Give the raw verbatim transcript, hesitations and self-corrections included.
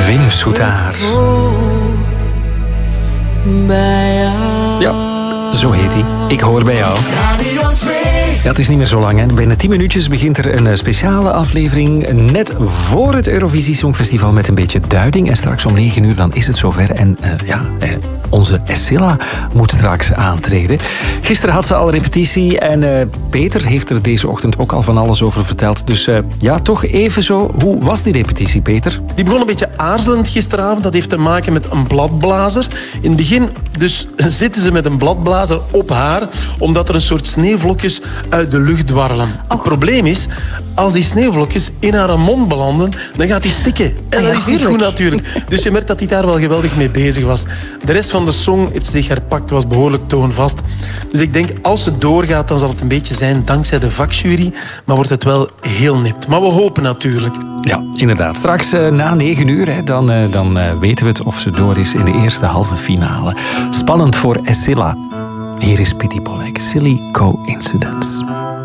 Wim Soetaar. Ja, zo heet hij. Ik hoor bij jou. Ja, het is niet meer zo lang. Hè. Binnen tien minuutjes begint er een speciale aflevering net voor het Eurovisie Songfestival met een beetje duiding. En straks om negen uur dan is het zover. En uh, ja, uh, onze Escilla moet straks aantreden. Gisteren had ze al repetitie en uh, Peter heeft er deze ochtend ook al van alles over verteld. Dus uh, ja, toch even zo. Hoe was die repetitie, Peter? Die begon een beetje aarzelend gisteravond. Dat heeft te maken met een bladblazer. In het begin dus zitten ze met een bladblazer op haar, omdat er een soort sneeuwvlokjes uit de lucht dwarrelen. Oh. Het probleem is, als die sneeuwvlokjes in haar mond belanden, dan gaat die stikken. En dat is niet goed natuurlijk. Dus je merkt dat hij daar wel geweldig mee bezig was. De rest van de song heeft zich herpakt, was behoorlijk toonvast. Dus ik denk, als het doorgaat, dan zal het een beetje zijn dankzij de vakjury, maar wordt het wel heel nipt. Maar we hopen natuurlijk. Ja, inderdaad. Straks uh, na negen uur, hè, dan, uh, dan uh, weten we het of ze door is in de eerste halve finale. Spannend voor Escilla. Hier is Pity Pollak, Silly Coincidence.